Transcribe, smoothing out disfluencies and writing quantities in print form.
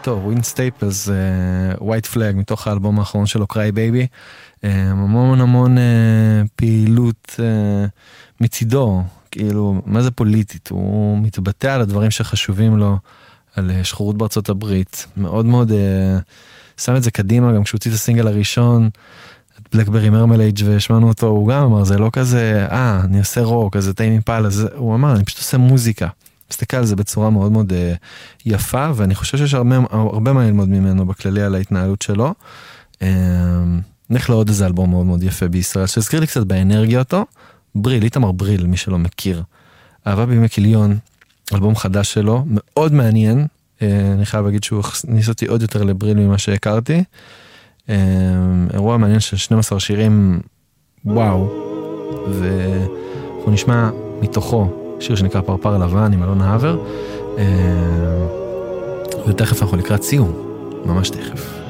טוב, ווין סטייפלס, ווייט פלאג, מתוך האלבום האחרון שלו, קריי בייבי, המון פעילות מצידו, כאילו, מה זה פוליטית? הוא מתבטא על הדברים שחשובים לו, על שחורות בארצות הברית, מאוד מאוד שם את זה קדימה, גם כשהוא הוציא את הסינגל הראשון, את בלקברי מרמלייג' ושמענו אותו, הוא גם אמר, זה לא כזה, אני עושה רוק, אז טיימי פעל, אז הוא אמר, אני פשוט עושה מוזיקה. מסתכל על זה בצורה מאוד מאוד יפה, ואני חושב שיש הרבה מה ללמוד ממנו בכללי על ההתנהלות שלו. נלך לעוד איזה אלבום מאוד מאוד יפה בישראל, שהזכיר לי קצת באנרגיה אותו, בריל, איתמר בריל, מי שלא מכיר. אהבה בימי כיליון, אלבום חדש שלו, מאוד מעניין, אני חייב להגיד שהוא הכניס אותי עוד יותר לבריל ממה שהכרתי. אירוע מעניין של 12 שירים, וואו, ואנחנו נשמע מתוכו שיר שנקרא פרפר לבן עם אלון העבר, ותכף אנחנו לקראת סיום, ממש תכף.